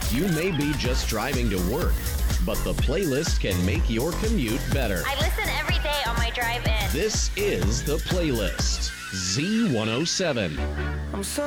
You may be just driving to work, but the playlist can make your commute better. I listen every day on my drive in. This is The Playlist, Z107. I'm so